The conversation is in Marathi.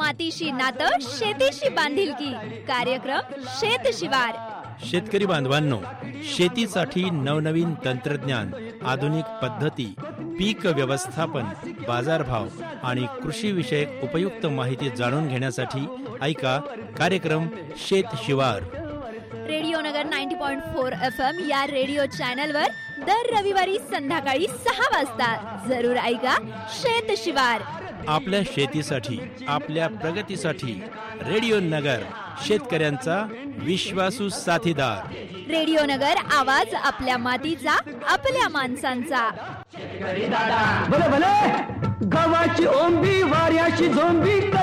मातीशी नातं, शेतीशी बांधिलकी. कार्यक्रम शेत शिवार. शेतकरी बांधवांनो, शेतीसाठी नवनवीन तंत्रज्ञान, आधुनिक पद्धती, पीक व्यवस्थापन, बाजारभाव आणि कृषी विषयक उपयुक्त माहिती जाणून घेण्यासाठी ऐका कार्यक्रम शेत शिवार. रेडिओ नगर 90.4 FM या रेडिओ चॅनलवर दर रविवारी संध्याकाळी 6 वाजता जरूर ऐका शेत शिवार. आपल्या शेतीसाठी, आपल्या प्रगतीसाठी रेडिओ नगर, शेतकऱ्यांचा विश्वासू साथीदार. रेडिओ नगर, आवाज आपल्या मातीचा, आपल्या माणसांचा. भले भले गव्हाची ओंबी वाऱ्याची झोंबी.